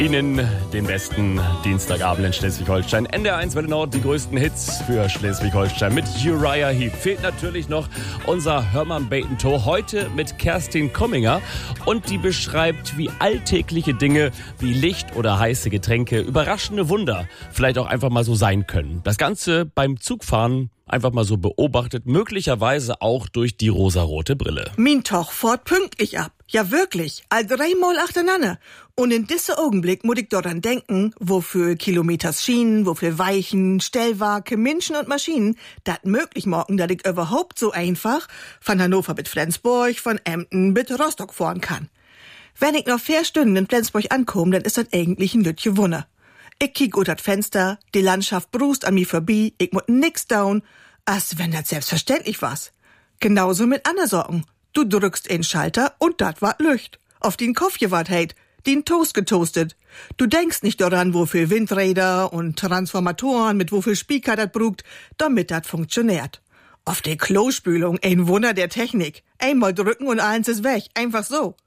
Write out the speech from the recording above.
Ihnen den besten Dienstagabend in Schleswig-Holstein. NDR1 Welle Nord, die größten Hits für Schleswig-Holstein mit Uriah Heep. Fehlt natürlich noch unser Hörmann Bacon-Tour, heute mit Kerstin Komminger. Und die beschreibt, wie alltägliche Dinge wie Licht oder heiße Getränke, überraschende Wunder vielleicht auch einfach mal so sein können. Das Ganze beim Zugfahren einfach mal so beobachtet, möglicherweise auch durch die rosarote Brille. Min Toch fährt pünktlich ab. Ja wirklich, all 3 Mal achteinander. Und in diesem Augenblick muss ich daran denken, wofür Kilometers Schienen, wofür Weichen, Stellwerke, Menschen und Maschinen das möglich machen, dass ich überhaupt so einfach von Hannover bis Flensburg, von Emden bis Rostock fahren kann. Wenn ich noch 4 Stunden in Flensburg ankomme, dann ist das eigentlich ein lütje Wunder. Ich kiek ut das Fenster, die Landschaft brust an mir vorbei, ich muss nix down, als wenn das selbstverständlich was. Genauso mit anderen Sorgen. Du drückst einen Schalter und dat wart Licht. Auf den Kopf gewart heit, den Toast getoastet. Du denkst nicht daran, wofür Windräder und Transformatoren mit wofür Speaker dat brugt, damit dat funktioniert. Auf der Klospülung ein Wunder der Technik. Einmal drücken und eins ist weg, einfach so.